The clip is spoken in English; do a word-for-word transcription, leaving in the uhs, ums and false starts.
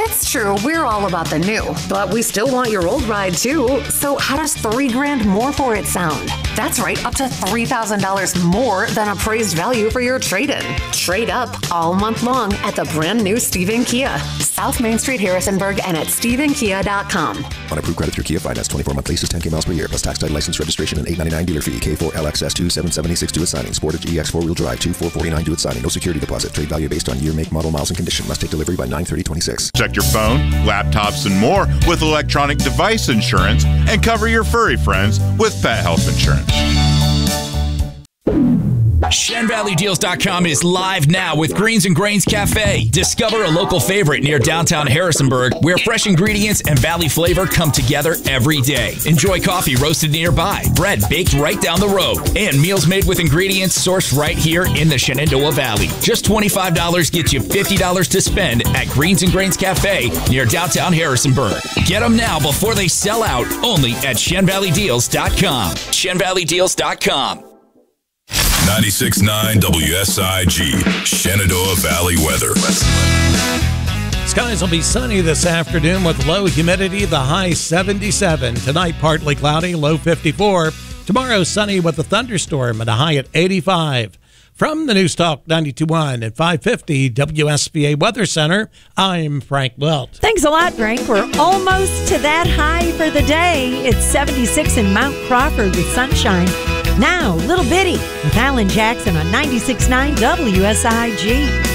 It's true, we're all about the new, but we still want your old ride too. So how does three grand more for it sound? That's right, up to three thousand dollars more than appraised value for your trade-in. Trade up all month long at the brand new Stephen Kia. South Main Street, Harrisonburg, and at stephen kia dot com. On approved credit through Kia Finance, twenty-four month leases, ten K miles per year, plus tax, title, license, registration, and eight ninety-nine dealer fee. K four L X S two seven seventy-six due at signing. Sportage E X four-wheel drive two four forty-nine due at signing. No security deposit. Trade value based on year, make, model, miles, and condition. Must take delivery by nine thirty twenty-six. Check your phone, laptops, and more with electronic device insurance, and cover your furry friends with pet health insurance. Shen Valley Deals dot com is live now with Greens and Grains Cafe. Discover a local favorite near downtown Harrisonburg where fresh ingredients and valley flavor come together every day. Enjoy coffee roasted nearby, bread baked right down the road, and meals made with ingredients sourced right here in the Shenandoah Valley. Just twenty-five dollars gets you fifty dollars to spend at Greens and Grains Cafe near downtown Harrisonburg. Get them now before they sell out, only at Shen Valley Deals dot com. Shen Valley Deals dot com. ninety-six point nine W S I G, Shenandoah Valley weather. Skies will be sunny this afternoon with low humidity, the high seventy-seven. Tonight, partly cloudy, low fifty-four. Tomorrow, sunny with a thunderstorm and a high at eighty-five. From the News Talk ninety-two point one at five fifty W S B A Weather Center, I'm Frank Welt. Thanks a lot, Frank. We're almost to that high for the day. It's seventy-six in Mount Crawford with sunshine. Now, Little Bitty with Alan Jackson on ninety-six point nine W S I G.